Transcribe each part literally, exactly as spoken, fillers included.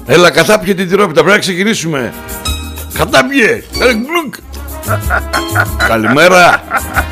Έλα, κατάπιε την τυρόπιτα, πρέπει να ξεκινήσουμε. Κατάπιε. Καλημέρα.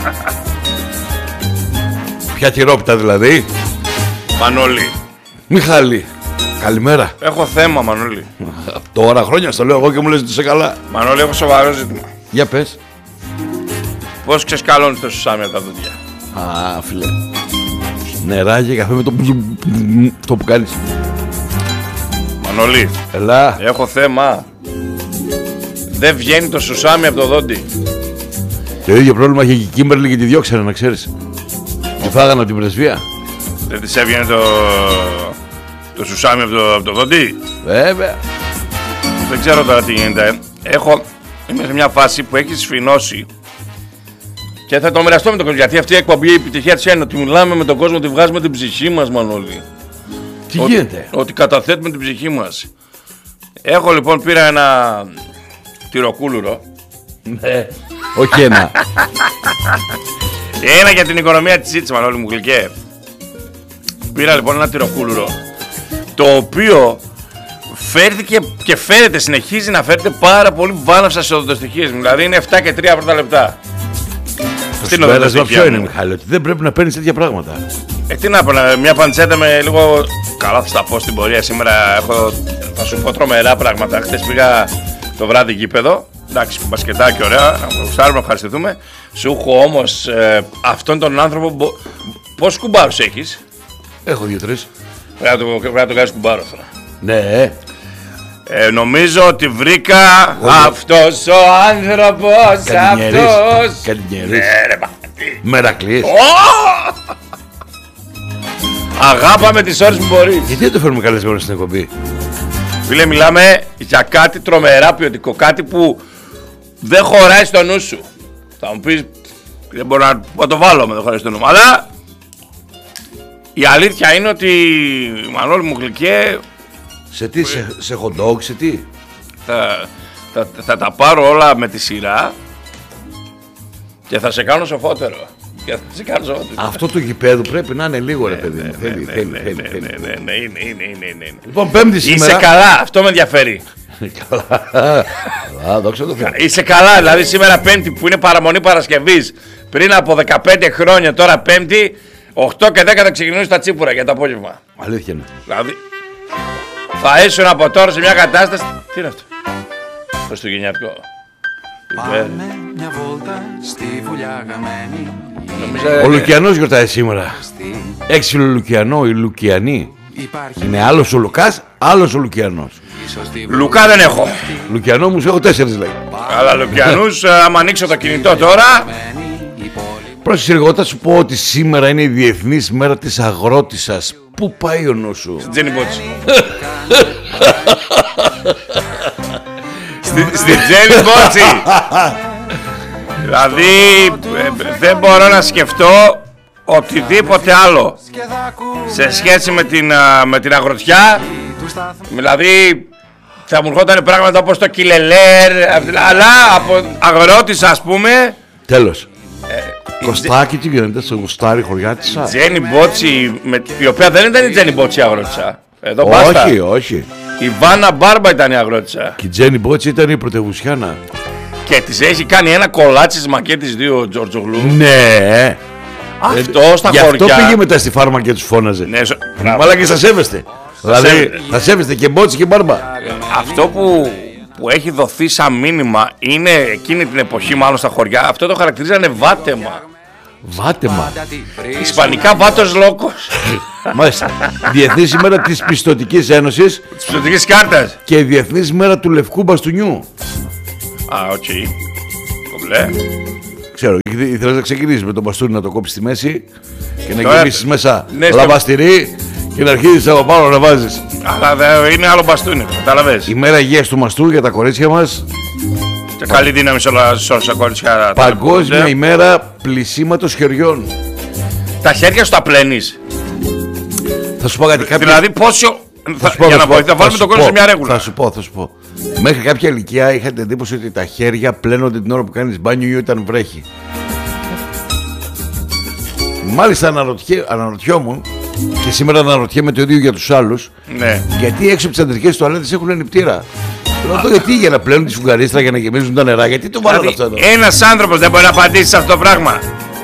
Ποια τυρόπιτα δηλαδή? Μανώλη. Μιχάλη. Καλημέρα. Έχω θέμα, Μανώλη. Τώρα χρόνια στο λέω εγώ και μου λες ότι είσαι καλά. Μανώλη, έχω σοβαρό ζήτημα. Για πες. Πώς ξεσκαλώνεις το σουσάμι από τα δόντια? Α, φίλε. Νεράκι, καφέ με το αυτό που κάνεις. Μανώλη. Ελά. Έχω θέμα. Δεν βγαίνει το σουσάμι από το δόντι. Το ίδιο πρόβλημα είχε και η Κίμπερλι και τη διώξανε, να ξέρεις. Τη φάγανε από την πρεσβεία. Δεν της έβγαινε το... το σουσάμι από το, από το δόντι. Βέβαια. Δεν ξέρω τώρα τι γίνεται. Έχω... Είμαι σε μια φάση που έχει σφινώσει. Και θα το μοιραστώ με τον κόσμο. Γιατί αυτή η εκπομπή, η επιτυχία της είναι ότι μιλάμε με τον κόσμο, ότι βγάζουμε την ψυχή μας, Μανώλη. Τι ότι, γίνεται? Ότι καταθέτουμε την ψυχή μας. Έχω λοιπόν, πήρα ένα τυροκούλουρο. Ναι, όχι ένα. Ένα για την οικονομία της ζήτησης, Μανώλη μου γλυκέ. Πήρα λοιπόν ένα τυροκούλουρο, το οποίο φέρθηκε και φέρεται, συνεχίζει να φέρεται πάρα πολύ βάναυσα σε οδοντοστοιχίες. Δηλαδή είναι επτά και τρία πρώτα λεπτά. Στην οδοντοστοιχεία ποιο είναι, Μιχάλη? Ότι δεν πρέπει να παίρνεις τέτοια πράγματα. Ε, τι να πω, μια παντσέτα με λίγο... Καλά, θα στα πω στην πορεία σήμερα. Έχω... Θα σου πω τρομερά πράγματα. Χθες πήγα το βράδυ γήπεδο. Εντάξει, μπασκετάκι, ωραία. Να γουστάρουμε, να ευχαριστηθούμε. Σου έχω όμως ε, αυτόν τον άνθρωπο. Πόσους κουμπάρους έχεις? Έχω δύο-τρεις. Πρέπει να το, το κάνεις κουμπάρο τώρα. Ναι. Ε, νομίζω ότι βρήκα Όλοι. αυτός ο άνθρωπος. Αυτός. Καληνιέρης. Ναι, ρε, Μερακλής. Oh! Αγάπα με τις ώρες που μπορείς. Γιατί δεν το φέρουμε καλεσμένο στην εκπομπή? Φίλε, μιλάμε για κάτι τρομερά ποιοτικό. Κάτι που δεν χωράει στο νου σου. Θα μου πεις, δεν μπορώ να, να το βάλω με το χωράει στο νου μου. Αλλά η αλήθεια είναι ότι η Μανώλη μου γλυκέ. Σε τι, σε, σε hot dog, σε τι? Θα, θα, θα τα πάρω όλα με τη σειρά και θα σε κάνω σοφότερο. Και θα σε κάνω σοφότερο. Αυτό του γηπέδου πρέπει να είναι λίγο, ρε παιδί μου. Θέλει, θέλει, θέλει. Ναι, ναι, είναι, είναι, είναι, είναι. Λοιπόν, Πέμπτη σήμερα. Είσαι καλά, αυτό με ενδιαφέρει. Καλά. Καλά, δόξα τω Θεώ. Είσαι καλά, δηλαδή σήμερα Πέμπτη που είναι παραμονή Παρασκευής. Πριν από δεκαπέντε χρόνια, τώρα Πέμπτη, οκτώ και δέκα θα ξεκινήσουν τα τσίπουρα για το απόγευμα. Αλήθεια είναι. Δηλαδή, θα ήσουν από τώρα σε μια κατάσταση. Τι είναι αυτό? Χριστουγεννιάτικο. Πάμε μια βόλτα στη βουλιά γαμμένη. Νομίζω... Ο Λουκιανός γιορτάζει σήμερα. Έξι Λουκιανό, οι Λουκιανοί. Είναι άλλος ο Λουκάς, άλλος ο Λουκιανός. Λουκά δεν έχω. Λουκιανό μου έχω τέσσερις λέει. Αλλά Λουκιανούς, άμα ανοίξω το κινητό τώρα. Πρόσεχε λίγο, θα σου πω ότι σήμερα είναι η Διεθνής Μέρα της Αγρότισσας. Πού πάει ο νους σου? Στην Τζένι Μπότσι. Στην Τζένι Μπότσι. Δηλαδή δεν μπορώ να σκεφτώ οτιδήποτε άλλο σε σχέση με την, με την αγροτιά. Δηλαδή θα μου έρχονταν πράγματα όπως το κιλελέρ, αλλά από αγρότησα ας πούμε. Τέλος. Κωστάκι, τι γίνεται στο γουστάρι χωριά της? Η Τζένι Μπότσι, η οποία δεν ήταν η Τζένι Μπότσι αγρότησα. Εδώ όχι, μπάστα. όχι. Η Βάνα Μπάρμπα ήταν η αγρότησα. Και η Τζένι Μπότσι ήταν η πρωτευουσιάνα. Και της έχει κάνει ένα κολλάτσι μακέτης δύο ο Τζορτζογλού. Ναι. Αυτό ε, στα γι' χωριά. αυτό πήγε μετά στη φάρμα και τους φώναζε. Ναι, σο... Μαλά και σας σέβεστε. Δηλαδή σέβεται. θα σέβεστε και Μπότσι και Μπάρμπα. Αυτό που, που έχει δοθεί σαν μήνυμα είναι εκείνη την εποχή μάλλον στα χωριά. Αυτό το χαρακτηρίζανε βάτεμα. Βάτεμα. Ισπανικά βάτος λόκος. Μάλιστα. Διεθνής ημέρα της Πιστωτικής Ένωσης. Της πιστωτικής κάρτας. Και Διεθνής ημέρα του Λευκού Μπαστούνιου. Α, οκ. Κομπλέ. Ξέρω, ήθελες να ξεκινήσεις με τον μπαστούνι να το κόψεις στη μέση και να Τώρα... γεμίσεις μέσα ναι, λαμπαστηρί και να αρχίσεις από πάνω να βάζεις. Αλλά δε, είναι άλλο μπαστούνι, κατάλαβες. Ημέρα υγείας του μαστού για τα κορίτσια μας. Και καλή δύναμη σε όλα τα κορίτσια. Παγκόσμια ημέρα πλυσίματος χεριών. Τα χέρια σου τα πλένεις? Θα σου πω κάτι. Κάποια... Δηλαδή πόσο... Θα, πω, για θα να βοηθήσουμε, θα βάλουμε τον κόσμο σε μια ρέγουλα. Θα σου πω, θα σου πω. Μέχρι κάποια ηλικία είχα την εντύπωση ότι τα χέρια πλένονται την ώρα που κάνεις μπάνιο ή όταν βρέχει. Μάλιστα αναρωτιέ, αναρωτιόμουν Και σήμερα αναρωτιέμαι το ίδιο για τους άλλους. Ναι. Γιατί έξω από τις αντρικές τουαλέτες έχουν νηπτήρα. Ρωτώ γιατί, για να πλένουν τη σφουγγαρίστρα, για να γεμίζουν τα νερά. Γιατί το βάλουν Δηλαδή, αυτό εδώ. ένας άνθρωπος δεν μπορεί να απαντήσει σε αυτό το πράγμα.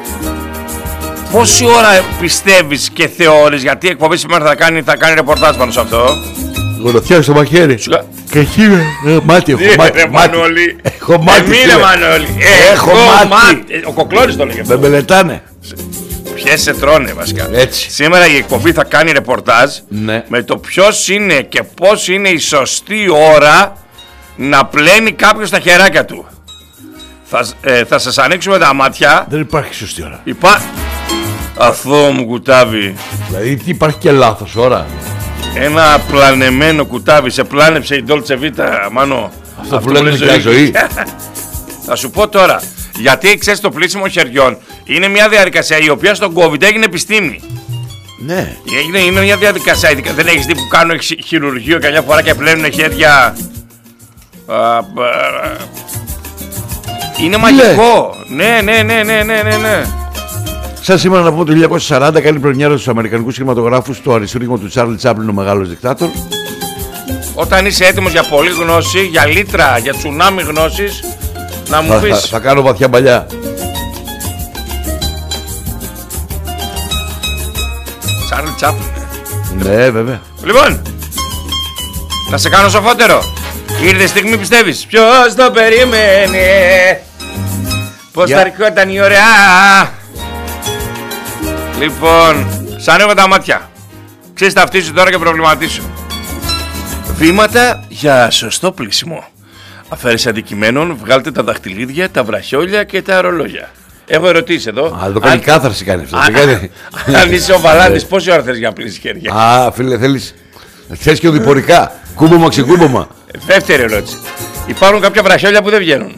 Πόση ώρα πιστεύεις και θεωρείς, γιατί η εκπομπή σήμερα θα κάνει, θα κάνει ρεπορτάζ πάνω σε αυτό. Γονοθιά στο μαχαίρι. Σιγά. Και εκεί ε, μάτι έχω. Τι μάτι, ρε μάτι. Μανώλη. Έχω μάτι. Εμεί φίλε. ρε Μανώλη. Έχω μάτι. Ο Κοκλώνης το λέγε αυτό. Με μελετάνε. Ποιες σε τρώνε βασικά. Έτσι. Σήμερα η εκπομπή θα κάνει ρεπορτάζ Ναι. με το ποιος είναι και πώς είναι η σωστή ώρα να πλένει κάποιος τα χεράκια του. Θα, ε, θα σας ανοίξουμε τα μάτια. Δεν υπάρχει σωστή ώρα. Υπά... Αθώο μου κουτάβι. Δηλαδή τι υπάρχει και λάθος ώρα. Ένα πλανεμένο κουτάβι. Σε πλάνεψε η Dolce Vita, Μάνο. Αυτό που λένε για ζωή. Θα σου πω τώρα. Γιατί ξέρεις, το πλήσιμο χεριών είναι μια διαδικασία η οποία στον COVID έγινε επιστήμη. Ναι. Είναι, είναι μια διαδικασία. Δεν έχεις δει που κάνουν χει- χειρουργείο καμιά φορά και πλένουν χέρια. Α, α, είναι μαγικό. Ναι, ναι, ναι, ναι, ναι, ναι, ναι. Σαν σήμερα να πούμε το χίλια εννιακόσια σαράντα κάνει πρεμιέρα στους αμερικανικούς κινηματογράφους το αριστούργημα του Τσάρλι Τσάπλιν, ο μεγάλος δικτάτορ. Όταν είσαι έτοιμος για πολλή γνώση, για λίτρα, για τσουνάμι γνώσης, να μου Θα, θα, πεις. θα κάνω βαθιά παλιά. Τσάρλι Τσάπλιν. Ναι, βέβαια. Λοιπόν, να σε κάνω σοφότερο. Ήρθε η στιγμή, πιστεύεις? Ποιος το περίμενε? Πώς Για. θα έρχονταν η ωραία. Λοιπόν, σ' ανοίγω τα μάτια. Ξέρεις, ταυτίσου τώρα και προβληματίσου. Βήματα για σωστό πλήσιμο. Αφαίρεση αντικειμένων, βγάλτε τα δαχτυλίδια, τα βραχιόλια και τα ρολόγια. Έχω ερωτήσει εδώ. Α, εδώ κάνει κάθαρση κάνει αυτό. Α, δεν κάνει- Αν είσαι ο Βαλάντης, πόση ώρα θες για να πλύσεις χέρια? Α, φίλε, θέλεις. Θες και οδηπορικά. Κούμπομα, ξεκούμπομα. Δεύτερη ερώτηση. Υπάρχουν κάποια βραχιόλια που δεν βγαίνουν.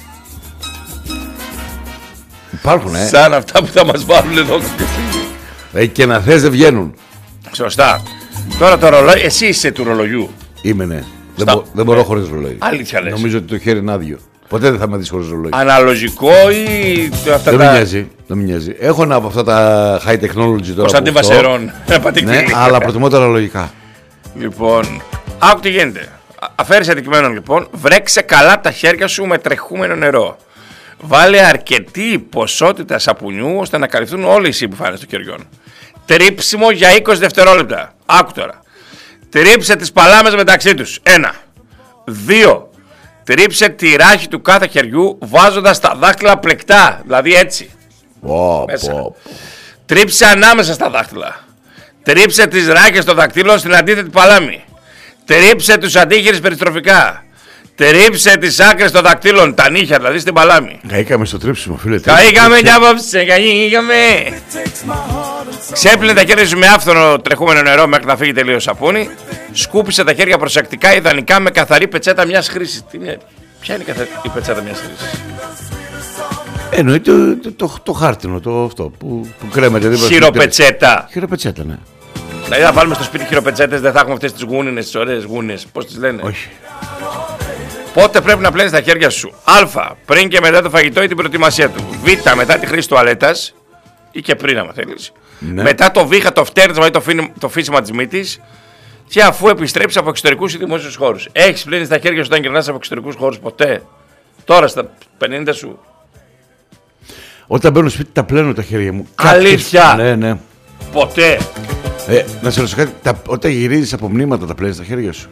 Υπάρχουν, ε. Σαν αυτά που θα μας βάλουν εδώ. ε. Και να θες δεν βγαίνουν. Σωστά. Τώρα το ρολόι, εσύ είσαι του ρολογιού. Είμαι, ναι. Δεν, Στα- μπο- δεν μπορώ χωρίς ρολόι. Αλήθεια λες? Νομίζω ότι το χέρι είναι άδειο. Ποτέ δεν θα με δεις χωρίς ρολόι. Αναλογικό ή αυτά Δεν τα. με νοιάζει. Δεν με νοιάζει. Έχω ένα από αυτά τα high technology τώρα. Κωνσταντίν από αυτό. Βασερών. Ναι, αλλά προτιμώ τα ρολογικά. Λοιπόν, άκου τι γίνεται. Α- Αφαίρεση αντικειμένων λοιπόν. Βρέξε καλά τα χέρια σου με τρεχούμενο νερό. Βάλε αρκετή ποσότητα σαπουνιού ώστε να καλυφθούν όλες οι επιφάνειες των χεριών. Τρίψιμο για είκοσι δευτερόλεπτα. Άκου τώρα. Τρίψε τις παλάμες μεταξύ τους. Ένα. Δύο. Τρίψε τη ράχη του κάθε χεριού βάζοντας τα δάχτυλα πλεκτά. Δηλαδή έτσι. Πω, Μέσα. πω. Τρίψε ανάμεσα στα δάχτυλα. Τρίψε τις ράχες των δακτύλων στην αντίθετη παλάμη. Τρίψε τους αντίχειρες περιστροφικά. Τρίψε τις άκρες των δακτύλων, τα νύχια δηλαδή στην παλάμη. Καήκαμε στο τρίψιμο, φίλε. Καήκαμε κι απόψε, καήκαμε. Ξέπλυνε τα χέρια σου με άφθονο τρεχούμενο νερό μέχρι να φύγει τελείως σαπούνι. Σκούπισε τα χέρια προσεκτικά, ιδανικά με καθαρή πετσέτα μιας χρήσης. Τι είναι, ποια είναι η, καθαρή, η πετσέτα μιας χρήσης? Εννοεί το, το, το, το χάρτινο, το αυτό που, που κρέμεται. δίπλα στο Χειροπετσέτα. Χειροπετσέτα, ναι. Δηλαδή θα βάλουμε στο σπίτι χειροπετσέτες, δεν θα έχουμε αυτές τις γούνινες, τις ωραίες γούνες. Πώς τις λένε? Όχι. Πότε πρέπει να πλένεις τα χέρια σου? Α. Πριν και μετά το φαγητό ή την προετοιμασία του. Β. Μετά τη χρήση τουαλέτας ή και πριν, άμα θέλεις. Ναι. Μετά το βήχα, φτέρνισμα ή το, φύνη- το φύσιμα της μύτης. Και αφού επιστρέψεις από εξωτερικούς ή δημόσιους χώρους. Έχεις πλύνει τα χέρια σου όταν γυρνάς από εξωτερικούς χώρους ποτέ? Τώρα στα πενήντα σου? Όταν μπαίνω σπίτι τα πλένω τα χέρια μου. Αλήθεια? Κάποιες- Ναι, ναι. Ποτέ. Ε, να σε ρωτήσω κάτι, τα, όταν γυρίζεις από μνήματα τα πλένεις τα χέρια σου?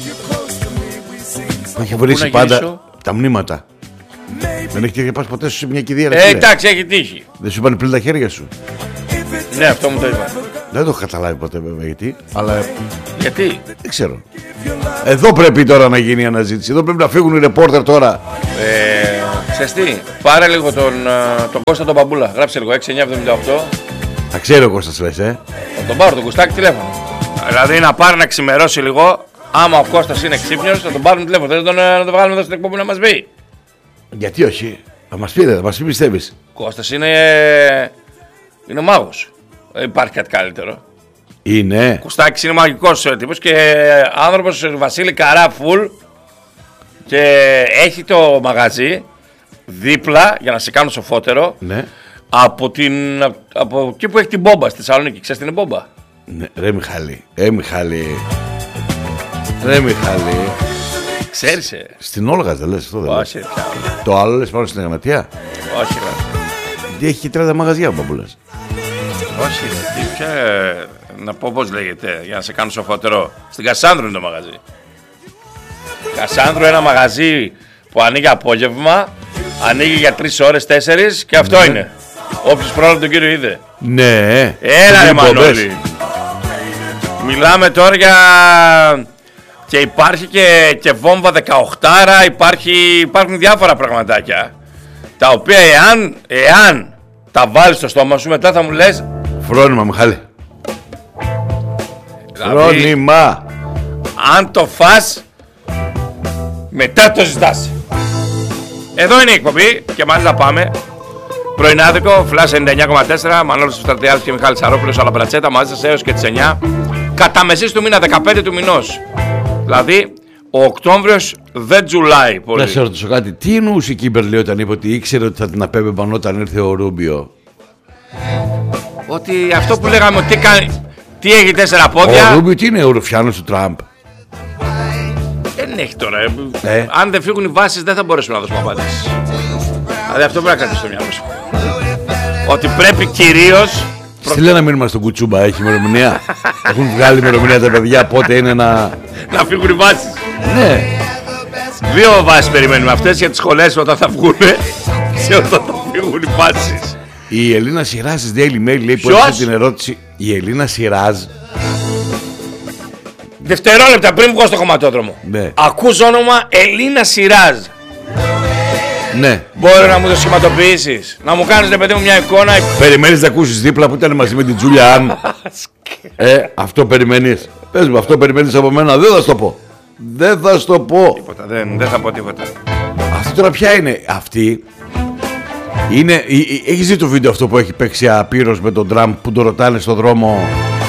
Μου έχει βρήσει να πάντα γυρίσω? τα μνήματα. Δεν έχει τύχει να πας ποτέ σου σε μια κηδεία? ρε Ε, φίλε? εντάξει, έχει τύχει. Δεν σου είπαν πλύνει τα χέρια σου? Ναι, αυτό μου το είπα. Δεν το έχω καταλάβει ποτέ βέβαια γιατί, αλλά Γιατί? δεν ξέρω. Εδώ πρέπει τώρα να γίνει η αναζήτηση. Εδώ πρέπει να φύγουν οι ρεπόρτερ τώρα. Ε, ξέρεις τι, πάρε λίγο τον, ε, τον Κώστα τον Μπαμπούλα. Γράψε λίγο έξι εννιά εβδομήντα οκτώ. Θα ξέρω εγώ σας λες, ε. Θα τον πάρω τον Κουστάκη τηλέφωνο. Δηλαδή να πάρει να ξημερώσει λίγο. Άμα ο Κώστας είναι ξύπνιος, θα τον πάρουμε τηλέφωνο. Θες να τον, να τον βγάλουμε εδώ στην εκπομπή να μας πει? Γιατί όχι. Θα μας πει, θα μας πει, πιστεύεις? Ο Κώστας είναι. είναι μάγος. Δεν υπάρχει κάτι καλύτερο. Είναι. Ο Κουστάκης είναι μαγικός τύπος και άνθρωπος Βασίλη Καρά φουλ. Και έχει το μαγαζί δίπλα για να σε κάνω σοφότερο. Ναι. Από, την, από εκεί που έχει την μπόμπα στη Θεσσαλονίκη. Ξέρεις τι είναι μπόμπα? Ναι, ρε Μιχάλη, ε Μιχάλη. Ρε Μιχάλη. Ξέρεις ε. Στην Όλγας δεν λες αυτό, δεν λες? Όχι πια. Το άλλο λες πάνω στην Εγματιά? Όχι ρε. Τι έχει και τριάντα μαγαζιά ο μπαμπούλας. Όχι ρε. Τι πια, να πω πώς λέγεται για να σε κάνω σοφότερο. Στην Κασάνδρου είναι το μαγαζί. Κασάνδρου ένα μαγαζί που ανοίγει απόγευμα. Ανοίγει για τρεις ώρες, τέσσερις και αυτό ναι. είναι. Όποιος πρόλαβε τον κύριο είδε. Ναι. Έλα ρε Μανώλη. Μιλάμε τώρα για... Και υπάρχει και, και βόμβα δεκαοκτάρα, υπάρχει, υπάρχουν διάφορα πραγματάκια. Τα οποία εάν, εάν τα βάλεις στο στόμα σου μετά θα μου λες... Φρόνημα Μιχάλη. Δηλαδή, φρόνημα. Αν το φας, μετά το ζητάς. Εδώ είναι η εκπομπή και μάλιστα πάμε. Πρωινάδικο, Flash ενενήντα εννιά κόμμα τέσσερα, Μανώλης Στρατιάδης και Μιχάλης Σαρόπουλος, Αλαμπρατσέτα, μαζί σας έως και τις εννιά. Κατά μεσής του μήνα, δεκαπέντε του μηνός. Δηλαδή, ο Οκτώβριος δεν τζουλάει πολύ. Να σε ρωτήσω κάτι, τι εννοούσε η Κίμπερλι όταν είπε ότι ήξερε ότι θα την απέμπαιναν όταν ήρθε ο Ρούμπιο? Ότι αυτό που λέγαμε, ότι κάνει, τι έχει τέσσερα πόδια. Ο Ρούμπιο τι είναι, ο ρουφιάνος του Τραμπ? Δεν έχει τώρα. Ε. Αν δεν φύγουν οι βάσεις, δεν θα μπορέσουμε να δώσουμε απάντηση. Δηλαδή αυτό πρέπει να κρατήσει στο μυαλό σου. Ότι πρέπει κυρίως. Στείλε ένα μήνυμα στον Κουτσούμπα, έχει ημερομηνία. Έχουν βγάλει ημερομηνία τα παιδιά, πότε είναι να. Να φύγουν οι βάσεις. Ναι. Δύο βάσεις περιμένουμε αυτές για τις σχολές όταν θα βγουν. Και όταν θα φύγουν οι βάσεις. Η Ελίνα Σιράζ της Daily Mail λέει που έδωσε την ερώτηση. Η Ελίνα Σιράζ. Δευτερόλεπτα πριν βγω στο κομματόδρομο. Ναι. Ακούς όνομα Ελίνα Σιράζ. Ναι. Μπορεί να μου το σχηματοποιήσεις? Να μου κάνεις ρε παιδί μου μια εικόνα. Περιμένεις να ακούσεις δίπλα που ήταν μαζί με την Τζούλια Αν? Ε, αυτό περιμένεις? Πες μου, αυτό περιμένεις από μένα? Δεν θα σου το πω. Δεν θα σου το πω. Τίποτα, δεν, δεν θα πω τίποτα. Αυτή τώρα ποια είναι? Αυτή είναι. Έχεις δει το βίντεο αυτό που έχει παίξει απείρως με τον Τραμπ που τον ρωτάνε στον δρόμο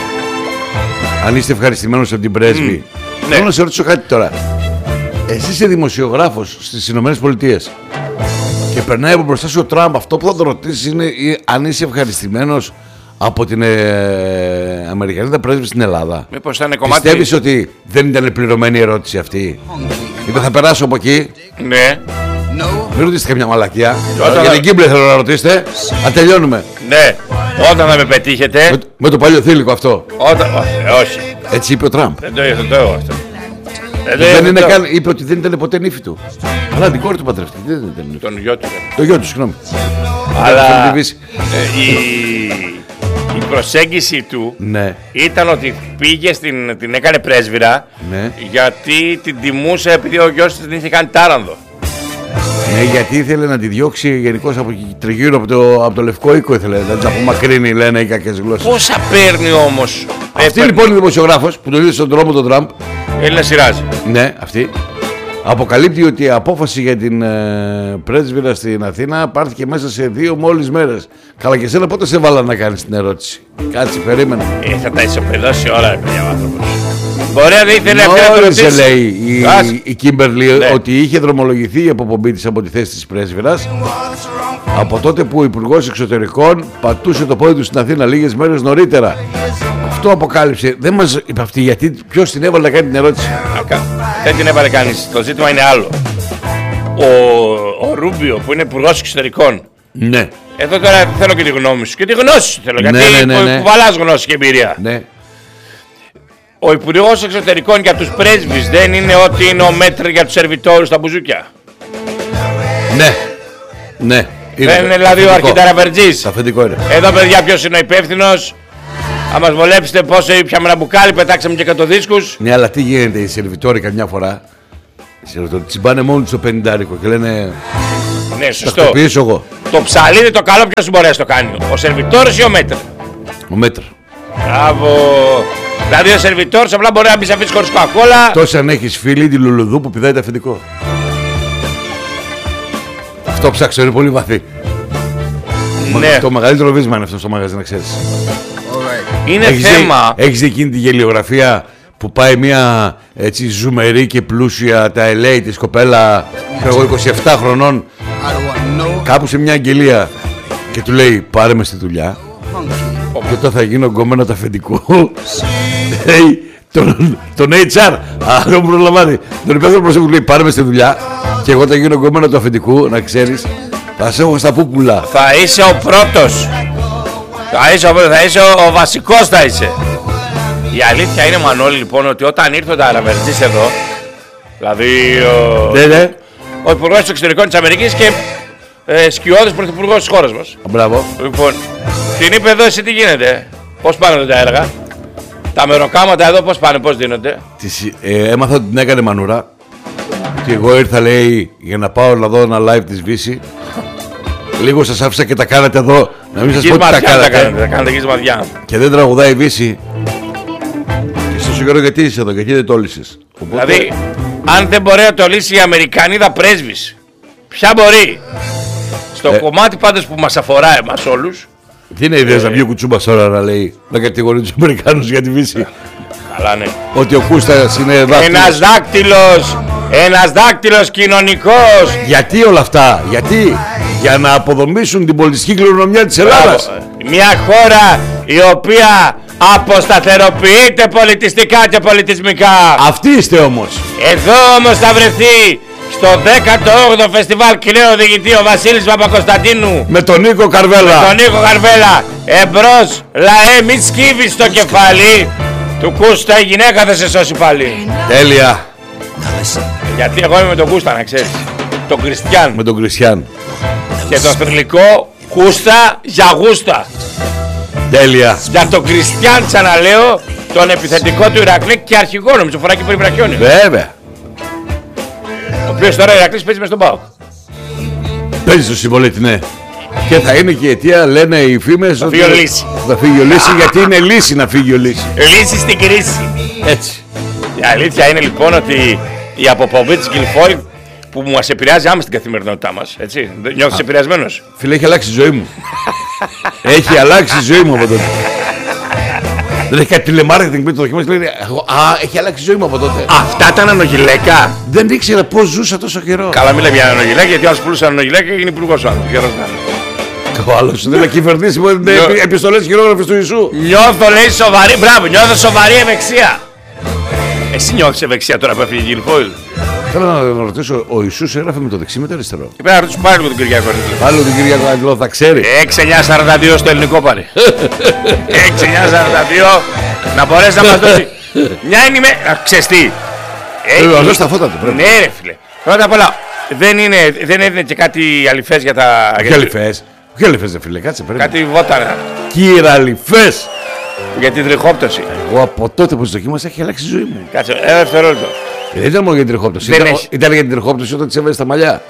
αν είστε ευχαριστημένος από την πρέσβη? Mm. Θέλω ναι. να σε ρωτήσω κάτι τώρα. Εσύ είσαι δημοσιογράφος στις Ηνωμένες Πολιτείες και περνάει από μπροστά σου ο Τραμπ. Αυτό που θα τον ρωτήσεις είναι αν είσαι ευχαριστημένος από την ε, Αμερικανίδα πρέσβη στην Ελλάδα. Μήπως ήταν κομμάτι... Πιστεύεις ότι δεν ήταν πληρωμένη η ερώτηση αυτή? Είπε θα περάσω από εκεί. Ναι. Μην ρωτήσετε καμιά μαλακιά. Όταν για την Κίμπλε θέλω να ρωτήσετε. Αν τελειώνουμε. Ναι. Όταν θα με πετύχετε. Με, με το παλιό θήλυκο αυτό. Όταν... Όχι. Έτσι είπε ο Τραμπ. Δεν το είδα αυτό. Δεν, δεν είναι καν, είπε ότι δεν ήταν ποτέ νύφη του. Αλλά την κόρη του παντρευτεί. Δεν ήταν νύφη. Τον γιο του. Το γιο του, συγγνώμη. Αλλά ε, η, η προσέγγιση του ναι. ήταν ότι πήγε στην, την έκανε πρέσβυρα ναι. γιατί την τιμούσε επειδή ο γιος της την είχε κάνει τάρανδο. Ναι, γιατί ήθελε να τη διώξει γενικώς από τριγύρω από το, από το Λευκό Οίκο. Ήθελε να την απομακρύνει, λένε οι κακές γλώσσες. Πόσα παίρνει όμως? Αυτή έπαιρνε. Λοιπόν η δημοσιογράφος που το είδε στον δρόμο τον Τραμπ. Έλληνα Σιράζ. Ναι, αυτή. Αποκαλύπτει ότι η απόφαση για την ε, πρέσβυρα στην Αθήνα πάρθηκε μέσα σε δύο μόλις μέρες. Καλά, και εσένα πότε σε βάλα να κάνεις την ερώτηση? Κάτσε, περίμενε. Ε, θα τα ισοπεδώσει όλα, παιδιά, ο άνθρωπος. Μπορεί να ήθελε αυτή να το ρωτήσει. Λέει η, η Κίμπερλι ναι. ότι είχε δρομολογηθεί η αποπομπή της από τη θέση της πρέσβυρας από τότε που ο Υπουργός Εξωτερικών πατούσε το πόδι του στην Αθήνα λίγες μέρες νωρίτερα. Αυτό αποκάλυψε. Δεν μας είπε αυτή γιατί ποιος την έβαλε να κάνει την ερώτηση. Δεν την έβαλε κανείς. Το ζήτημα είναι άλλο. Ο, ο Ρούμπιο που είναι Υπουργός Εξωτερικών. Ναι. Εδώ τώρα θέλω και τη γνώμη σου. Και τη γνώση σου θέλω. Γιατί ναι, ναι, ναι. κουβαλάς γνώση και εμπειρία. Ναι. Ο Υπουργός Εξωτερικών για τους πρέσβεις δεν είναι ότι είναι ο μέτρ για τους σερβιτόρους στα μπουζούκια? Ναι. Ναι. Είναι δεν είναι δηλαδή ο αρχιταραβερτζής? Αφεντικό είναι. Εδώ παιδιά ποιος είναι ο υπεύθυνος? Αν μας βολέψετε πόσο ήπιαμε ένα μπουκάλι, πετάξαμε και εκατό δίσκους. Ναι, αλλά τι γίνεται, οι σερβιτόροι καμιά φορά τσιμπάνε μόνοι τους το πενηντάρικο και λένε. Ναι, σωστό. Το πίσω εγώ. Το ψαλίδι το καλό ποιος μπορεί να το κάνει? Ο σερβιτόρος ή ο μέτρ? Ο μέτρ. Μπράβο. Δηλαδή ο σερβιτόρος απλά μπορεί να μπει σε αφήσει χωρίς κοκακόλα. Τόσο αν έχεις φίλη τη λουλουδού που πηδάει το αφεντικό. Αυτό ψάξω, είναι πολύ βαθύ. Ναι. Το μεγαλύτερο βίσμα είναι αυτό στο μαγαζί, να ξέρεις. Είναι έχεις θέμα. Δει, έχεις δει εκείνη τη γελιογραφία που πάει μια έτσι ζουμερή και πλούσια τα ελ έι της κοπέλα είκοσι επτά χρονών κάπου σε μια αγγελία και του λέει πάρε με στη δουλειά. Και όταν θα γίνω γκόμενο του αφεντικού, τον, τον έιτς αρ, αν μου προλαμβάνει, τον υπεύθυνο προσωπικού λέει πάρε με στη δουλειά και εγώ θα γίνω γκόμενο του αφεντικού, να ξέρεις, θα σε έχω στα πούπουλα. Θα είσαι ο πρώτος. Θα είσαι ο, θα είσαι ο, ο βασικός θα είσαι. Η αλήθεια είναι, Μανώλη, λοιπόν, ότι όταν ήρθε ο Ταραβερτζής εδώ, δηλαδή ο, ναι, ναι. ο Υπουργός των Εξωτερικών της Αμερικής και ε, σκιώδης πρωθυπουργός της χώρας μας. Μπράβο. Λοιπόν, την είπε εδώ εσύ τι γίνεται, πώς πάνε τα έργα, τα μεροκάματα εδώ πώς πάνε, πώς δίνονται. Της, ε, έμαθα ότι την έκανε μανούρα και εγώ ήρθα, λέει, για να πάω να δω ένα live της Βύση. Λίγο σας άφησα και τα κάνατε εδώ, να μην σας πω τι τα κάνατε. Τα κάνετε, τα κάνετε γης μαδιά. Και δεν τραγουδάει η Βύση. Και στο συγχωρώ γιατί είσαι εδώ, γιατί δεν το λύσεις. Οπότε... Δηλαδή, αν δεν μπορεί να το λύσει η Αμερικανίδα πρέσβης, ποια μπορεί. Στο ε... κομμάτι πάντως που μας αφορά εμάς όλους. Τι είναι η ιδέα ε... να βγει ο Κουτσούμπας τώρα να λέει, να κατηγορεί τους Αμερικάνους για τη Βύση. Καλά, ναι. Ότι ο Κούστας είναι δάκτυλος. Ένας δάκτυλος, ένας δάκτυλος κοινωνικός. Γιατί όλα αυτά, γιατί, για να αποδομήσουν την πολιτιστική κληρονομιά της Ελλάδας. Μια χώρα η οποία αποσταθεροποιείται πολιτιστικά και πολιτισμικά. Αυτοί είστε όμως. Εδώ όμως θα βρεθεί στο δέκατο όγδοο Φεστιβάλ Κοινέο Διηγητή ο Βασίλης Παπακοσταντίνου με τον Νίκο Καρβέλα. Με τον Νίκο Καρβέλα. Εμπρός, λαέ, μη σκύβεις το κεφάλι. Του Κούστα η γυναίκα θα σε σώσει πάλι. Τέλεια. Γιατί εγώ είμαι με τον Κούστα, να ξέρεις. Τον Κριστιαν. Με τον Κριστιαν. Και το θρηλυκό Κούστα για γούστα. Τέλεια. Για τον Κριστιαν, ξαναλέω, τον επιθετικό του Ηρακλή και αρχηγό, νομίζω, φοράκι περιβραχιόνιο. Βέβαια. Ο οποίος τώρα ο Ηρακλής παίζει μες στον ΠΑΟΚ. Παίζει στο Συμπολίτη, ναι. Και θα είναι και η αιτία, λένε οι φήμες. Θα φύγει ο Λύση. Θα φύγει ο Λύση, γιατί είναι λύση να φύγει ο Λύση. Λύση στην κρίση. Έτσι. Η αλήθεια είναι λοιπόν ότι η αποπομπή της Guilfoyle που μας επηρεάζει άμεσα στην καθημερινότητά μας. Έτσι. Νιώθεις επηρεασμένος. Φίλε, έχει αλλάξει η ζωή μου. Έχει αλλάξει η ζωή μου από τότε. Δεν έχει κάτι τηλεμάρκετινγκ που το δοκιμάσει και λέει α, έχει αλλάξει η ζωή μου από τότε. Αυτά ήταν ανογιλέκα. Δεν ήξερα πώς ζούσα τόσο καιρό. Καλά, μιλάμε για ανογιλέκα, γιατί αν πουλούσε ανογιλέκα και έγινε υπουργός ο άνθρωπος. Ο άλλος δεν θα κυβερνήσει με επιστολές χειρόγραφες του Ιησού. Νιώθω, λέει, σοβαρή, μπράβο, νιώθω σοβαρή ευεξία. Εσύ νιώθεις ευεξία τώρα που έφυγε η Guilfoyle. Θέλω να ρωτήσω, ο Ιησούς έγραφε με το δεξί με το αριστερό. Και πρέπει να ρωτήσω πάλι τον Κυριακό Αγγλό. Πάλι τον Κυριακό Αγγλό, θα ξέρει. έξι εννιά σαράντα δύο στο ελληνικό πάρει. έξι εννιά σαράντα δύο να μπορέσει να μας δώσει μια ενημέρωση. Ξέρεις τι. Ε, εδώ στα φώτα του πρέπει. Ναι ρε φίλε. Πρώτα απ' όλα δεν, είναι, δεν έδινε και κάτι αληφές για τα... Τι αληφές. Τι αληφές δεν φίλε, κάτσε πρέπει. Κάτι βότανα. Κύριε αληφές. Για την τριχόπτωση. Εγώ από τότε που τις δοκίμασα έχει αλλάξει η ζωή μου. Κάτσε, ένα δευτερόλεπτο. Δεν ήταν μόνο για την τριχόπτωση. Ήταν, ήταν για την τριχόπτωση όταν τις έβαζες στα μαλλιά.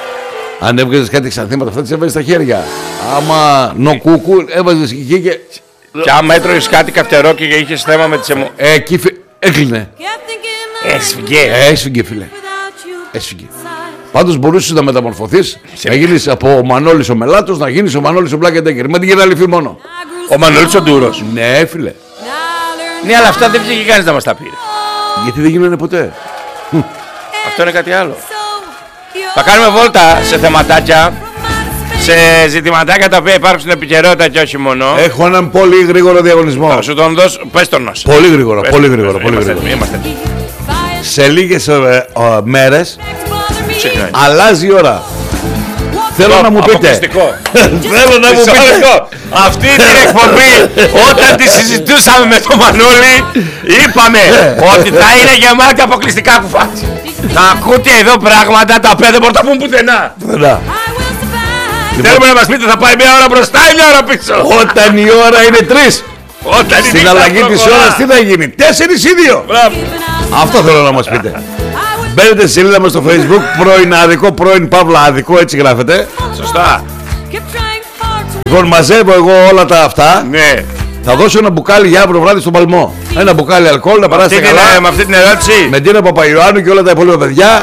Αν έβγαζες κάτι ξανθήματα, αυτά τις έβαζες στα χέρια. Άμα νοκούκου, έβαζες εκεί και. Και άμα έτρωγες κάτι καυτερό και είχες θέμα με τις αιμο... Ε, εκεί φι... έκλεινε. Έσφυγε. Έσφυγε, φίλε. Έσφυγε. Πάντως μπορούσες να μεταμορφωθείς, να γίνεις από ο Μανώλης ο Μελάτος, να γίνεις ο Μανώλης ο Μπλάκεντέκερ. Με την γεραλυφή μόνο. Ο Μανώλης ο Ντούρος. Ναι, φίλε. Ναι, αλλά αυτά δεν βγήκε κανείς να μας τα πει. Γιατί δεν γίνανε ποτέ. Αυτό είναι κάτι άλλο. Θα κάνουμε βόλτα σε θεματάκια, σε ζητηματάκια τα οποία υπάρχουν στην επικαιρότητα και όχι μόνο. Έχω έναν πολύ γρήγορο διαγωνισμό. Θα σου τον δώσω, πες τον μας. Πολύ γρήγορο, πολύ γρήγορο. Είμαστε, πολύ γρήγορο. Είμαστε. Σε λίγες ε, ε, μέρες αλλάζει η ώρα. Θέλω να μου πείτε. Θέλω να μου πείτε. Αυτή την εκπομπή όταν τη συζητούσαμε με τον Μανώλη είπαμε ότι θα είναι γεμάτη αποκλειστικά κουφάτσι. Θα ακούτε εδώ πράγματα τα οποία δεν μπορούν να πούν πουθενά. Θέλουμε να μας πείτε θα πάει μια ώρα μπροστά ή μια ώρα πίσω. Όταν η ώρα είναι τρεις. Στην αλλαγή της ώρας τι θα γίνει. Τέσσερις ή δύο. Αυτό θέλω να μας πείτε. Μπαίνετε στη σελίδα μας στο Facebook, πρώην άδικο, πρώην παύλα άδικο, έτσι γράφετε. Σωστά. Λοιπόν, μαζεύω εγώ όλα τα αυτά. Ναι. Θα δώσω ένα μπουκάλι για αύριο βράδυ στον Παλμό. Ένα μπουκάλι αλκοόλ να περάσετε καλά. Με αυτή την ερώτηση. Με την Παπαϊωάννου και όλα τα υπόλοιπα παιδιά.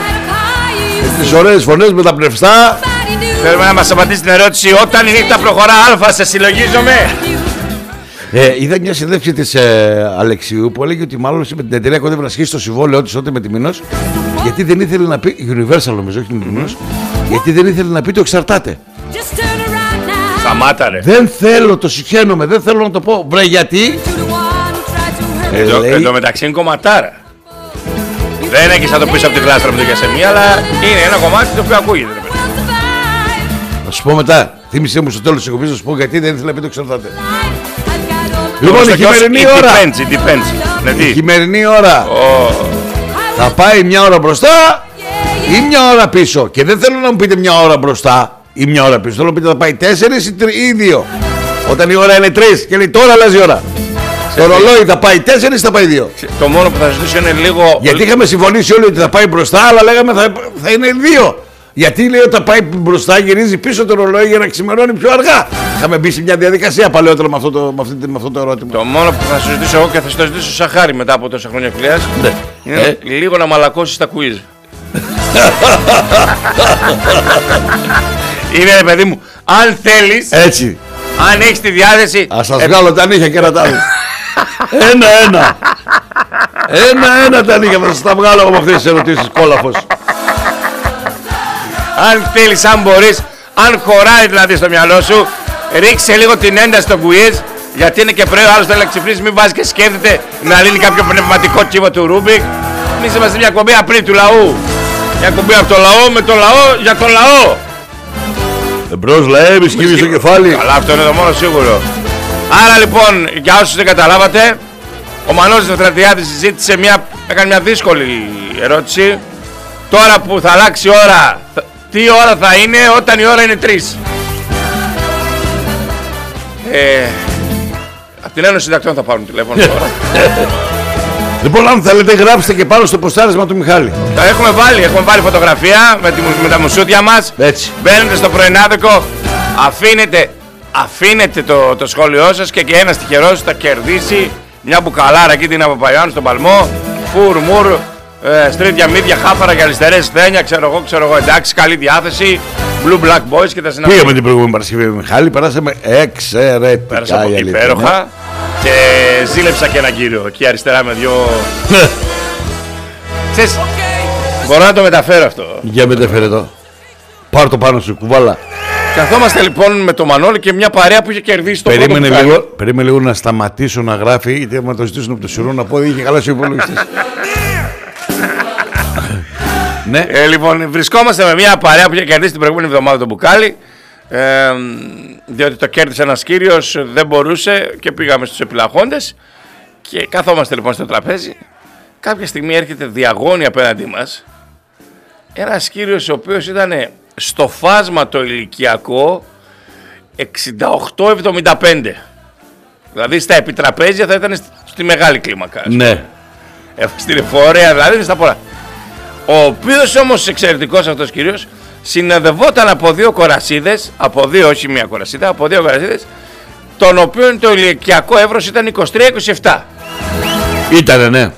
Με τις ωραίες φωνές, με τα πνευστά. Θέλουμε να μας απαντήσει την ερώτηση. Όταν η νύχτα προχωρά αλφα, σε συλλογίζομαι. Ε, είδα μια συνέντευξη της ε, Αλεξίου που έλεγε ότι μάλλον με την εταιρεία κόντευε να σχίσει το συμβόλαιό της τότε με τη Μήνος, γιατί δεν ήθελε να πει. Universal νομίζω, όχι με τη Μήνος, γιατί δεν ήθελε να πει το εξαρτάται. Σταμάτα ρε. Δεν θέλω, το συχαίνομαι, δεν θέλω να το πω. Βρε γιατί. Ε, Εν λέει... τω μεταξύ είναι κομματάρα. Δεν έχει να το πεις από την κλάστρα με το γιασεμί, αλλά είναι ένα κομμάτι το οποίο ακούγεται. Ρε. Θα σου πω μετά. Θύμισε μου στο τέλος της εκπομπής, θα σου πω γιατί δεν ήθελα να πει το ξερθάτε. Λοιπόν, η χειμερινή ώρα. Depends, depends. Ναι, η χειμερινή ώρα. Oh. Θα πάει μια ώρα μπροστά ή μια ώρα πίσω. Και δεν θέλω να μου πείτε μια ώρα μπροστά ή μια ώρα πίσω. Θέλω να μου πείτε θα πάει τέσσερις ή, τρι, ή δύο. Όταν η ώρα είναι τρεις και λέει τώρα αλλάζει η ώρα. Το ρολόι θα πάει τέσσερις ή θα πάει δύο. Το μόνο που θα ζητήσω είναι λίγο. Γιατί είχαμε συμφωνήσει όλοι ότι θα πάει μπροστά, αλλά λέγαμε θα, θα είναι δύο. Γιατί λέει όταν πάει μπροστά γυρίζει πίσω το ρολόι για να ξημερώνει πιο αργά. Είχαμε μπει σε μια διαδικασία παλαιότερα με αυτό το, με αυτή, με αυτό το ερώτημα. Το μόνο που θα σου ζητήσω εγώ και θα σου το ζητήσω σαν χάρη μετά από τόσα χρόνια φιλίας, ναι. είναι ε. λίγο να μαλακώσεις τα quiz. Είναι ρε παιδί μου, αν θέλεις, έτσι. Αν έχεις τη διάθεση. Ας σας ε... βγάλω τα νύχια και να τα δω. Ένα-ένα. Ένα-ένα τα νύχια θα σας τα βγάλω από αυτές τις ερωτήσεις, κόλαφος. Αν θέλεις, αν μπορείς, αν χωράει δηλαδή στο μυαλό σου, ρίξε λίγο την ένταση στο quiz. Γιατί είναι και πρωί, ο άλλος θέλει να ξυπνήσει, μην βάζει και σκέφτεται να λύνει κάποιο πνευματικό κύβο του Ρούμπικ. Εμείς είμαστε μια κομπή απρί του λαού. Μια κομπή από το λαό, με το λαό, για το λαό. Εμπρός λαέ, μη σκύβει στο κεφάλι. Καλά, αυτό είναι το μόνο σίγουρο. Άρα λοιπόν, για όσους δεν καταλάβατε, ο Μανώλης Ευστρατιάδης συζήτησε μια, έκανε μια δύσκολη ερώτηση. Τώρα που θα αλλάξει ώρα, τι ώρα θα είναι όταν η ώρα είναι τρεις. Ε, από την Ένωση Συντακτών θα πάρουν τηλέφωνο τώρα. Λοιπόν, αν θέλετε γράψτε και πάνω στο ποστάρισμα του Μιχάλη. Τα έχουμε βάλει, έχουμε βάλει φωτογραφία με, τη, με τα μουσούδια μας. Έτσι. Μπαίνετε στο πρωινάδικο, αφήνετε, αφήνετε το, το σχόλιο σας και, και ένας τυχερός θα κερδίσει μια μπουκαλάρα εκεί την Παπαϊωάννου στον Παλμό. Φουρ, μουρ, ε, στρίδια, μύδια, χάφαρα και αριστερές σθένια, ξέρω εγώ, ξέρω εγώ, εντάξει, καλή διάθεση. Blue Black Boys και τα συναντήματα. Πήγαμε την προηγούμενη Παρασκευή με Μιχάλη, περάσαμε εξαιρετικά. Πέρασα από υπέροχα και ζήλεψα και έναν κύριο εκεί αριστερά με δυο. Ξέρεις, μπορώ να το μεταφέρω αυτό. Για μεταφέρε το. Πάρ' το πάνω σου, κουβάλα. Καθόμαστε λοιπόν με το Μανώλη και μια παρέα που είχε κερδίσει το περίμενε πρώτο λίγο, περίμενε λίγο να σταματήσω να γράφει, γιατί άμα το ζητήσουν από το Σιρού να πω ότι είχε χαλάσει ο υπολογιστής. Ναι. Ε, λοιπόν, βρισκόμαστε με μια παρέα που είχε κερδίσει την προηγούμενη εβδομάδα το μπουκάλι. Ε, διότι το κέρδισε ένας κύριος, δεν μπορούσε και πήγαμε στους επιλαχόντες. Και καθόμαστε λοιπόν στο τραπέζι. Κάποια στιγμή έρχεται διαγώνη απέναντί μας ένας κύριος ο οποίος ήταν στο φάσμα το ηλικιακό εξήντα οκτώ εβδομήντα πέντε. Δηλαδή στα επιτραπέζια θα ήταν στη μεγάλη κλίμακα. Ναι. Στην εφορία δηλαδή στα πολλά. Ο οποίος όμως εξαιρετικός αυτός κύριος συνοδευόταν από δύο κορασίδες, από δύο, όχι μία κορασίδα, από δύο κορασίδες, των οποίων το ηλικιακό εύρος ήταν είκοσι τρία είκοσι επτά. Ήτανε, ναι.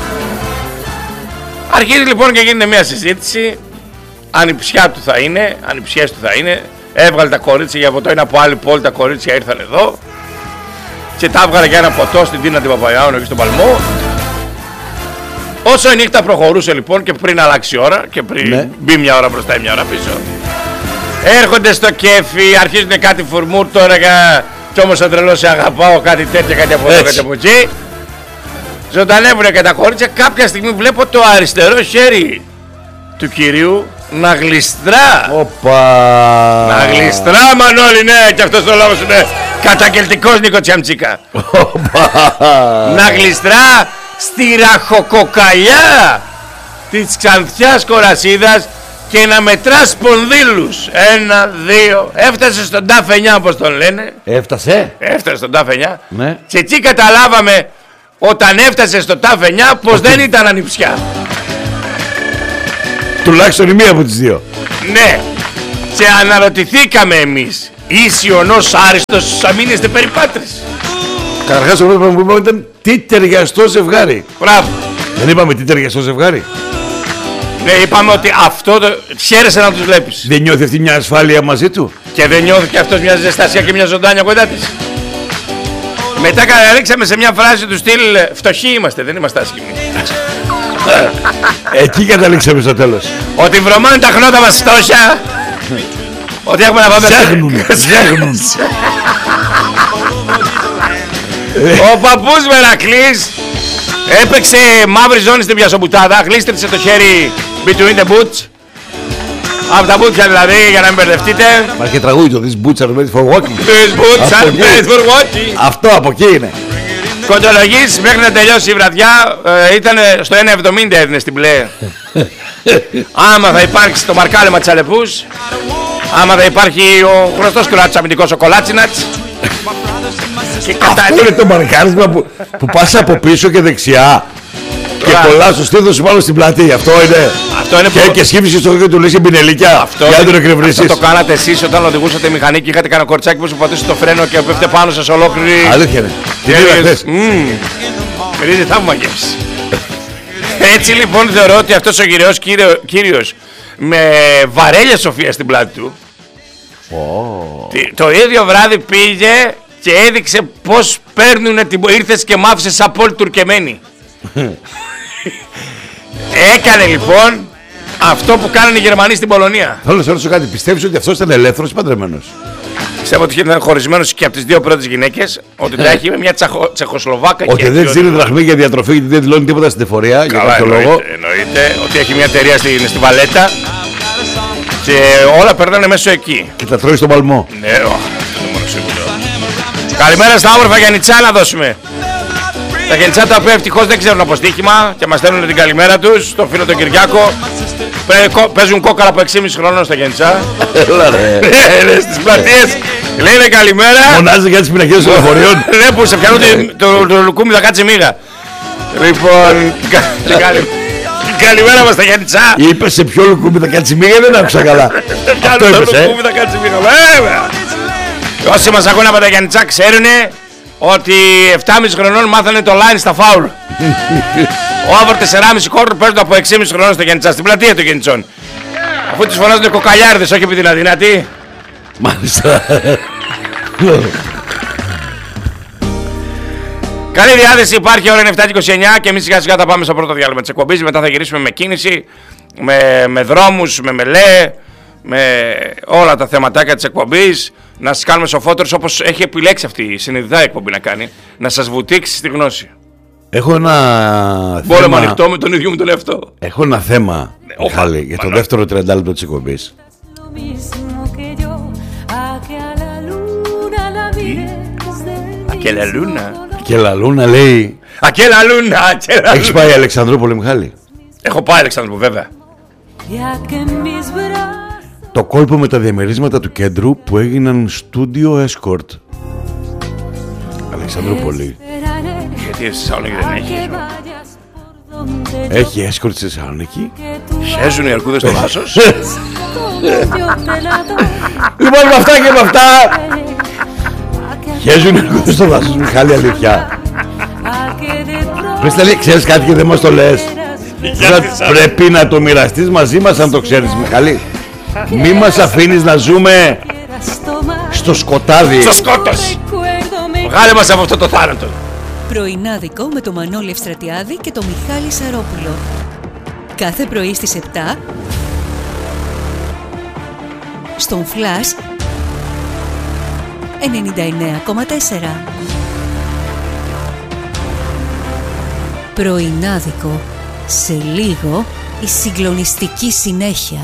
Αρχίζει λοιπόν και γίνεται μια συζήτηση, αν η ψιά του θα είναι, αν οι ψιές του θα είναι. Έβγαλε τα κορίτσια για ποτό, είναι από άλλη πόλη, τα κορίτσια ήρθαν εδώ και τα έβγαλε για ένα ποτό στην Τίνα την Παπαϊωάννου εκεί στον Παλμό. Όσο η νύχτα προχωρούσε λοιπόν και πριν αλλάξει η ώρα και πριν ναι. μπει μια ώρα μπροστά ή μια ώρα πίσω, έρχονται στο κέφι, αρχίζουν κάτι φουρμούρ τώρα κι όμως ο τρελός σε αγαπάω, κάτι τέτοια, κάτι από εδώ, κάτι από εκεί. Ζωντανεύουνε και τα κορίτσια. Κάποια στιγμή βλέπω το αριστερό χέρι του κυρίου να γλιστρά. Οπα. Να γλιστρά, Μανώλη, ναι, και αυτός ο λόγος είναι καταγγελτικός, Νίκο Τσιαμτσίκα. Να γλιστρά στη ραχοκοκαλιά της Ξανθιάς Κορασίδας και να μετρά σπονδύλους. Ένα, δύο. Έφτασε στον τάφ εννιά, όπως τον λένε. Έφτασε. Έφτασε στον τάφ εννιά. Ναι. Και εκεί καταλάβαμε όταν έφτασε στο τάφ εννιά πως δεν ήταν ανιψιά. Τουλάχιστον η μία από τις δύο. Ναι. Και αναρωτηθήκαμε εμείς, ίσιονος άριστος αμήνεστε περιπάτρις. Καταρχάς το πρώτο που είπαμε ήταν τι ταιριαστό ζευγάρι. Μπράβο. Δεν είπαμε τι ταιριαστό ζευγάρι. Ναι, είπαμε ότι αυτό το χαίρεσαι να τους βλέπεις. Δεν νιώθει αυτή μια ασφάλεια μαζί του. Και δεν νιώθει και αυτός μια ζεστασία και μια ζωντάνια κοντά της. Μετά καταλήξαμε σε μια φράση του στυλ φτωχοί είμαστε, δεν είμαστε άσχημοι. Εκεί καταλήξαμε στο τέλος. Ότι βρωμάνε τα χνότα μας φτώχεια. Ότι έχουμε να πάμε. Ζέγνουν, ζέγνουν. Ο παππούς Μερακλής έπαιξε μαύρη ζώνη στην πιασομπουτάδα. Γλίστρισε το χέρι between the boots. Από τα μπούτσια δηλαδή, για να μην μπερδευτείτε. Υπάρχει και τραγούδι το This boots are made for walking. This boots are made for walking. Αυτό από εκεί είναι. Κοντολογής μέχρι να τελειώσει η βραδιά ε, ήταν στο ένα εβδομήντα έδινε στην πλέ. Άμα θα υπάρξει το μαρκάλεμα της Αλεπούς, άμα θα υπάρχει ο γνωστός κουράτης αμυντικός ο Κολάτσινατς. Αυτό είναι το μαρκάρισμα που, που πας από πίσω και δεξιά και κολλάς στο στήθος σου πάνω στην πλατεία. Αυτό είναι. Αυτό είναι και, που... και σκύψεις στο γιο του λες εμπινελίκια. Αυτό, για να τον εκνευρίσεις. Αυτό το κάνατε εσείς όταν οδηγούσατε μηχανή και είχατε κανένα κορτσάκι που σου πατήσει το φρένο και πέφτε πάνω σας ολόκληρη. Αλήθεια είναι. Τι είδα χθες. Μυρίζει θαύμα γεύση. Έτσι λοιπόν θεωρώ ότι αυτός ο γυραιός κύριο, κύριος με βαρέλια σοφία στην πλάτη του oh. το ίδιο βράδυ πήγε και έδειξε πως παίρνουνε την... Ήρθες και μ' άφησες απόλυτη τουρκεμένη. Έκανε λοιπόν αυτό που κάνανε οι Γερμανοί στην Πολωνία. Θέλω να σε ρωτήσω κάτι. Πιστεύεις ότι αυτός ήταν ελεύθερος ή παντρεμένος? Πιστεύω ότι ήταν χωρισμένος και από τις δύο πρώτες γυναίκες. Ότι τα έχει με μια τσαχο... Τσεχοσλοβάκα. Ότι δεν της δίνει δραχμή για διατροφή γιατί δεν δηλώνει τίποτα στην εφορία. Για κάποιο λόγο. Εννοείται ότι έχει μια εταιρεία στην, στη Βαλέτα. Και όλα περνάνε μέσω εκεί. Και τα τρώει στον παλμό. Ναι, oh, μόνο σίγουρο. Καλημέρα στα όμορφα Γιαννιτσά να δώσουμε. Τα Γιαννιτσά τα οποία ευτυχώς δεν ξέρουν αποστοίχημα και μας στέλνουν την καλημέρα τους. Στο φίλο τον Κυριάκο. Παίζουν κόκκαρα από έξι και μισό χρονών στα Γιαννιτσά. Έλα ρε. Στις πλατείες. Λένε καλημέρα. Μονάζει για τις πινακίδες των λεωφορείων. Ναι, που σε πιάνουν το λουκούμι θα κάτσε μίγα. Λοιπόν, καλημέρα μας στα Γιαννιτσά. Είπες σε ποιο λουκούμι θα κάτσει μίγα, δεν άκουσα καλά. Αυτό είπες, ε. Λουκούμι θα κάτσε μίγα, βέβαια. Όσοι μας ακούνε από τα Γιαννιτσά ξέρουν ότι επτά και μισό χρονών μάθανε το line στα φάουλ. Ο Άβορ τέσσερα και μισό κόρνο παίρνουν από έξι και μισό χρονών στα Γιαννιτσά, στην πλατεία των Γιαννιτσών. Αφού τις φωνάζουν κοκαλιάρδες, όχι επειδή είναι αδυνατοί. Μάλιστα. Καλή διάθεση υπάρχει, ώρα είναι επτά και είκοσι εννιά και εμείς σιγά σιγά θα πάμε στο πρώτο διάλειμμα της εκπομπής. Μετά θα γυρίσουμε με κίνηση, με, με δρόμους, με μελέ, με όλα τα θεματάκια της εκπομπής. Να σας κάνουμε σοφότερους όπως έχει επιλέξει αυτή η συνειδητά εκπομπή να κάνει. Να σας βουτήξει στη γνώση. Έχω ένα Μπόρεμα θέμα... ανοιχτό με τον ίδιο μου τον εαυτό. Έχω ένα θέμα, Μιχάλη, για το Μανώ. δεύτερο τριάντα λεπτό της εκπομπής. Ακέλα Λούνα. Ακέλα Λούνα λέει. Ακέλα Λούνα. Έχεις πάει Αλεξανδρούπολη, Μιχάλη? Έχω πάει Αλεξανδρούπολη, βέβαια. Το κόλπο με τα διαμερίσματα του κέντρου που έγιναν στούντιο escort. Αλεξανδρούπολη. Γιατί στη Θεσσαλονίκη δεν έχει? Έχει escort στη Θεσσαλονίκη. Χέζουν οι αρκούδες στο δάσος. Λοιπόν, με αυτά και με αυτά. Χέζουν οι αρκούδες στο δάσος, Μιχάλη, αλήθεια. Πες, ξέρεις κάτι και δεν μας το λες? Πρέπει να το μοιραστείς μαζί μας αν το ξέρεις, Μιχάλη. Μη μας αφήνεις να ζούμε στο σκοτάδι. Στο σκότος. Βγάλε μας από αυτό το θάνατο. Πρωινάδικο με το Μανώλη Ευστρατιάδη και το Μιχάλη Σαρόπουλο. Κάθε πρωί στις επτά στον Flash ενενήντα εννέα κόμμα τέσσερα. Πρωινάδικο. Σε λίγο η συγκλονιστική συνέχεια.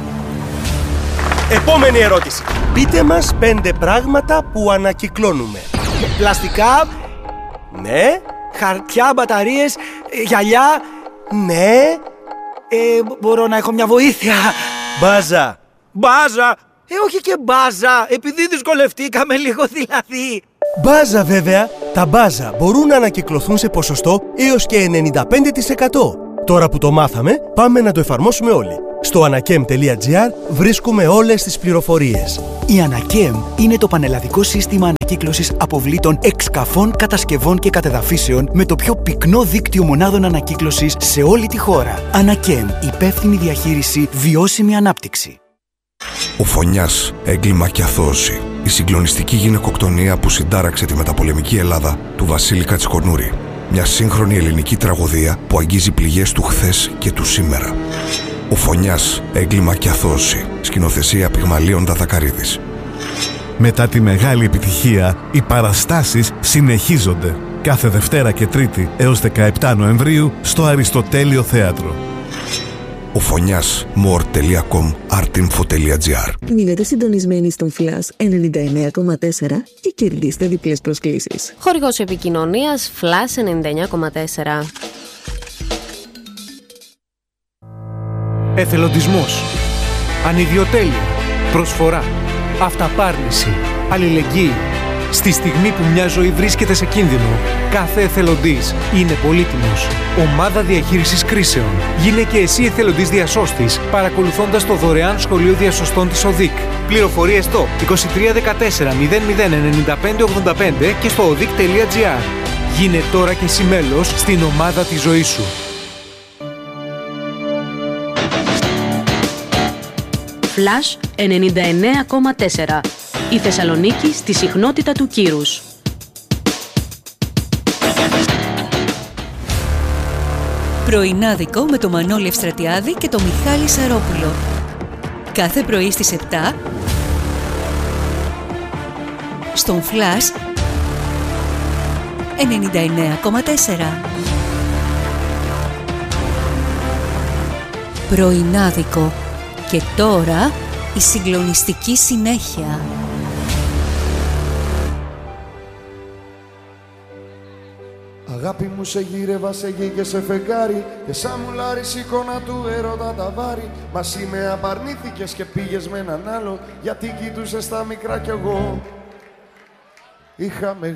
Επόμενη ερώτηση. Πείτε μας πέντε πράγματα που ανακυκλώνουμε. Πλαστικά. Ναι. Χαρτιά, μπαταρίες, γυαλιά. Ναι. Ε, μπορώ να έχω μια βοήθεια? Μπάζα. Μπάζα. Ε, όχι και μπάζα. Επειδή δυσκολευτήκαμε λίγο δηλαδή. Μπάζα βέβαια. Τα μπάζα μπορούν να ανακυκλωθούν σε ποσοστό έως και ενενήντα πέντε τοις εκατό. Τώρα που το μάθαμε, πάμε να το εφαρμόσουμε όλοι. Στο ανακέμ τελεία τζι άρ βρίσκουμε όλες τις πληροφορίες. Η Ανακέμ είναι το πανελλαδικό σύστημα ανακύκλωσης αποβλήτων εξκαφών, κατασκευών και κατεδαφίσεων με το πιο πυκνό δίκτυο μονάδων ανακύκλωσης σε όλη τη χώρα. Ανακέμ, υπεύθυνη διαχείριση, βιώσιμη ανάπτυξη. Ο Φωνιάς, έγκλημα και αθώωση. Η συγκλονιστική γυναικοκτονία που συντάραξε τη μεταπολεμική Ελλάδα του Βασίλη Κατσικονούρη. Μια σύγχρονη ελληνική τραγωδία που αγγίζει πληγές του χθες και του σήμερα. Ο Φωνιάς, έγκλημα και αθώωση. Σκηνοθεσία Πυγμαλίων Δαδακαρίδης. Μετά τη μεγάλη επιτυχία, οι παραστάσεις συνεχίζονται. Κάθε Δευτέρα και Τρίτη έως δεκαεπτά Νοεμβρίου στο Αριστοτέλειο Θέατρο. Ο Φωνιάς, more τελεία com, artinfo τελεία gr. Μείνετε συντονισμένοι στον Flash ενενήντα εννέα κόμμα τέσσερα και κερδίστε διπλές προσκλήσεις. Χορηγός επικοινωνίας Flash ενενήντα εννέα κόμμα τέσσερα. Εθελοντισμός, ανιδιοτέλεια, προσφορά, αυταπάρνηση, αλληλεγγύη. Στη στιγμή που μια ζωή βρίσκεται σε κίνδυνο, κάθε εθελοντής είναι πολύτιμος. Ομάδα διαχείρισης κρίσεων. Γίνε και εσύ εθελοντής διασώστης, παρακολουθώντας το δωρεάν σχολείο διασωστών της ΟΔΙΚ. Πληροφορίες στο είκοσι τρία δεκατέσσερα μηδέν μηδέν ενενήντα πέντε ογδόντα πέντε και στο οδικ τελεία gr. Γίνε τώρα και εσύ μέλος στην ομάδα της ζωής σου. Flash ενενήντα εννέα κόμμα τέσσερα. Η Θεσσαλονίκη στη συχνότητα του κύρους. Πρωινάδικο με το Μανώλη Ευστρατιάδη και το Μιχάλη Σαρόπουλο. Κάθε πρωί στις επτά στον Flash ενενήντα εννέα κόμμα τέσσερα. Πρωινάδικο. Και τώρα η συγκλονιστική συνέχεια. Αγάπη μου σε γύρευα, σε γη και σε φεγγάρι και σαν μουλάρι σηκώνα του έρωτα τα βάρη. Μα εσύ με απαρνήθηκες και πήγες με έναν άλλο γιατί κοιτούσες τα μικρά κι εγώ είχα